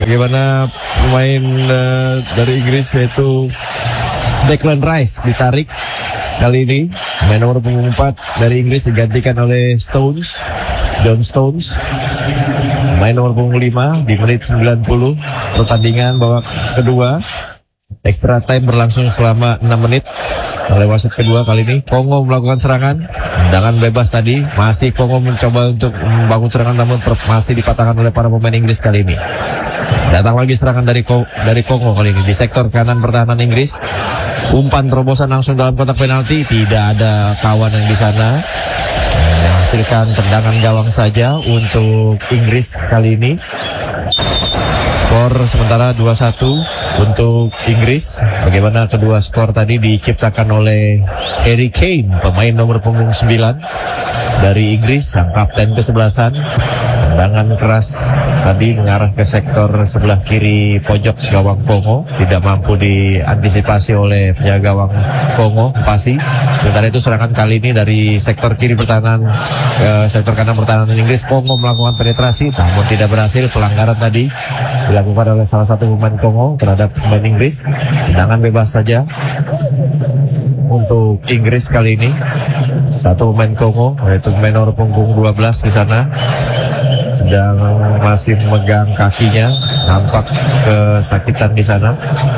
bagaimana pemain dari Inggris yaitu Declan Rice ditarik kali ini. Pemain nomor punggung 4 dari Inggris digantikan oleh John Stones. Pemain nomor punggung 5 di menit 90 pertandingan babak kedua. Extra time berlangsung selama 6 menit. Oleh wasit kedua kali ini Kongo melakukan serangan. Tendangan bebas tadi. Masih Kongo mencoba untuk membangun serangan, namun masih dipatahkan oleh para pemain Inggris kali ini. Datang lagi serangan dari Kongo kali ini di sektor kanan pertahanan Inggris. Umpan terobosan langsung dalam kotak penalti. Tidak ada kawan yang di sana. Menghasilkan tendangan gawang saja untuk Inggris kali ini. Skor sementara 2-1 untuk Inggris. Bagaimana kedua skor tadi diciptakan oleh Harry Kane, pemain nomor punggung 9 dari Inggris, sang kapten kesebelasan. Tendangan keras tadi mengarah ke sektor sebelah kiri pojok gawang Kongo, tidak mampu diantisipasi oleh penjaga gawang Kongo, Pasi. Sementara itu serangan kali ini dari sektor kiri pertahanan sektor kanan pertahanan Inggris. Kongo melakukan penetrasi namun tidak berhasil. Pelanggaran tadi dilakukan oleh salah satu pemain Kongo terhadap pemain Inggris. Tendangan bebas saja untuk Inggris kali ini. Satu pemain Kongo yaitu pemain nomor punggung 12 di sana sedang masih memegang kakinya, nampak kesakitan di sana.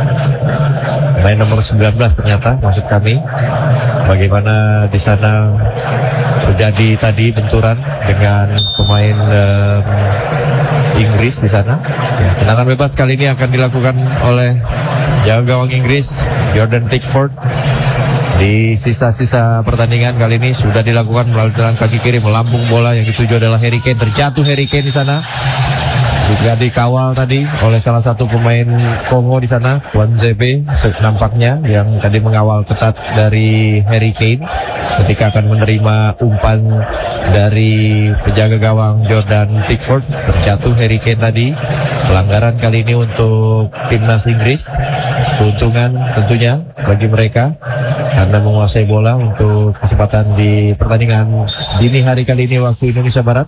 Pemain nomor 19 ternyata, maksud kami. Bagaimana di sana terjadi tadi benturan dengan pemain Inggris di sana. Ya, tendangan bebas kali ini akan dilakukan oleh jaga gawang Inggris Jordan Pickford. Di sisa-sisa pertandingan kali ini sudah dilakukan melalui tendangan kaki kiri, melambung bola yang dituju adalah Harry Kane. Terjatuh Harry Kane di sana. Juga dikawal tadi oleh salah satu pemain Kongo di sana, Tuanzebe nampaknya, yang tadi mengawal ketat dari Harry Kane ketika akan menerima umpan dari penjaga gawang Jordan Pickford. Terjatuh Harry Kane tadi. Pelanggaran kali ini untuk timnas Inggris. Keuntungan tentunya bagi mereka karena menguasai bola untuk kesempatan di pertandingan dini hari kali ini waktu Indonesia Barat.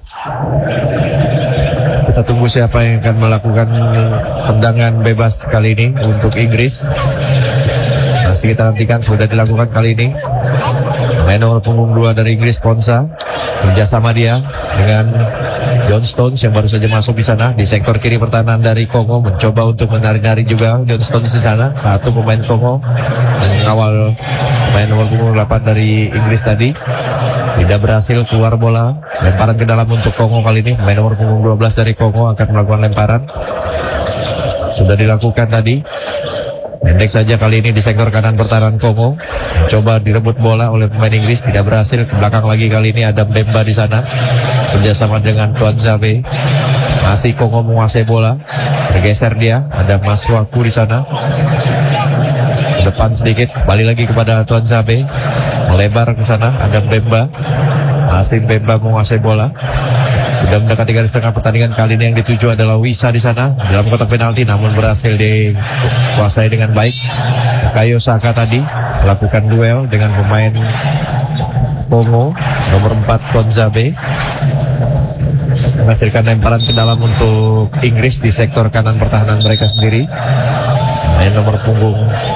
Kita tunggu siapa yang akan melakukan tendangan bebas kali ini untuk Inggris. Masih kita nantikan, sudah dilakukan kali ini. Pemain nomor punggung 2 dari Inggris, Konsa, kerjasama dia dengan John Stones yang baru saja masuk di sana. Di sektor kiri pertahanan dari Kongo mencoba untuk menarik-narik juga John Stones di sana. Satu pemain Kongo mengawal pemain nomor punggung 8 dari Inggris tadi. Tidak berhasil, keluar bola. Lemparan ke dalam untuk Kongo kali ini. Pemain nomor punggung 12 dari Kongo akan melakukan lemparan. Sudah dilakukan tadi. Pendek saja kali ini di sektor kanan pertahanan Kongo. Coba direbut bola oleh pemain Inggris, tidak berhasil. Ke belakang lagi kali ini ada Mbemba di sana. Kerjasama dengan Tuanzebe. Masih Kongo menguasai bola. Bergeser dia, ada Masuaku di sana. Ke depan sedikit, balik lagi kepada Tuanzebe. Melebar ke sana, ada Mbemba. Masih Mbemba menguasai bola. Sudah mendekati garis tengah pertandingan. Kali ini yang dituju adalah Wisa di sana dalam kotak penalti, namun berhasil dikuasai dengan baik. Kayo Saka tadi melakukan duel dengan pemain Kongo nomor 4 Tuanzebe. Menghasilkan lemparan ke dalam untuk Inggris di sektor kanan pertahanan mereka sendiri. Pemain nomor punggung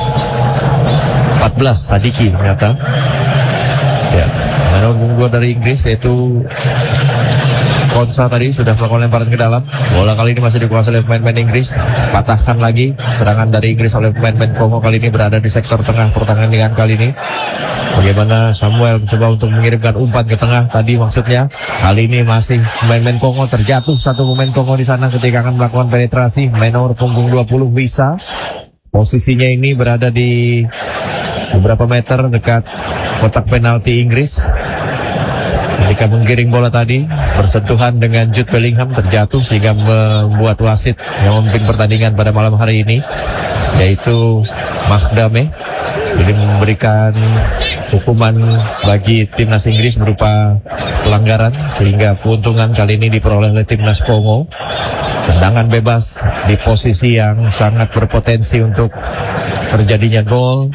14 Sadiki ternyata. Ya, pemain nomor punggung 2 dari Inggris yaitu Konsa tadi sudah melakukan lemparan ke dalam. Bola kali ini masih dikuasai oleh pemain-pemain Inggris. Patahkan lagi serangan dari Inggris oleh pemain-pemain Kongo. Kali ini berada di sektor tengah pertandingan kali ini. Bagaimana Samuel mencoba untuk mengirimkan umpan ke tengah tadi maksudnya. Kali ini masih pemain-pemain Kongo, terjatuh satu pemain Kongo di sana ketika akan melakukan penetrasi. Pemain nomor punggung 20 Wisa. Posisinya ini berada di beberapa meter dekat kotak penalti Inggris. Ketika menggiring bola tadi bersentuhan dengan Jude Bellingham, terjatuh sehingga membuat wasit yang memimpin pertandingan pada malam hari ini yaitu Makhdame jadi memberikan hukuman bagi timnas Inggris berupa pelanggaran, sehingga keuntungan kali ini diperoleh oleh timnas Kongo. Tendangan bebas di posisi yang sangat berpotensi untuk terjadinya gol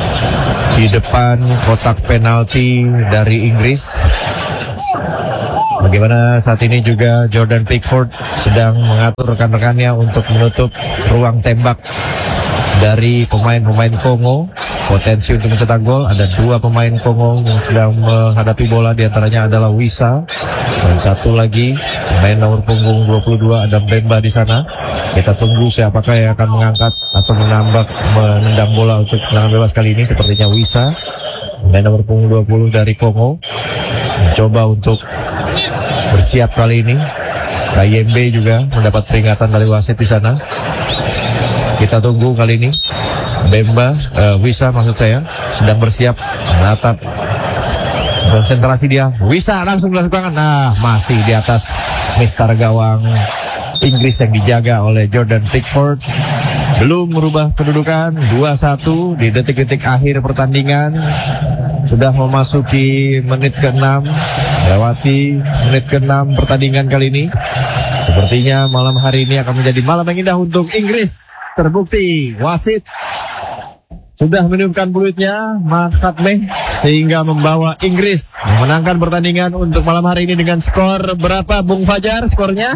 di depan kotak penalti dari Inggris. Bagaimana saat ini juga Jordan Pickford sedang mengatur rekan-rekannya untuk menutup ruang tembak dari pemain-pemain Kongo. Potensi untuk mencetak gol, ada dua pemain Kongo yang sedang menghadapi bola, diantaranya adalah Wisa dan satu lagi pemain nomor punggung 22 ada Bemba di sana. Kita tunggu siapakah yang akan mengangkat atau menendang bola untuk tendangan bebas kali ini. Sepertinya Wisa, pemain nomor punggung 20 dari Kongo, mencoba untuk bersiap kali ini. KYMB juga mendapat peringatan dari wasit di sana. Kita tunggu kali ini. Bemba, Wisa maksud saya, sedang bersiap menatap konsentrasi dia. Wisa langsung melakukan, nah masih di atas mister gawang Inggris yang dijaga oleh Jordan Pickford. Belum merubah kedudukan 2-1 di detik-detik akhir pertandingan. Sudah memasuki menit ke-6, lewati menit ke-6 pertandingan kali ini. Sepertinya malam hari ini akan menjadi malam yang indah untuk Inggris. Terbukti wasit sudah meniupkan peluitnya, Mas Fatmeh, sehingga membawa Inggris memenangkan pertandingan untuk malam hari ini dengan skor berapa, Bung Fajar? Skornya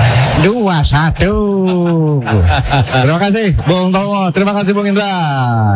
2-1. Terima kasih Bung Tomo, terima kasih Bung Indra.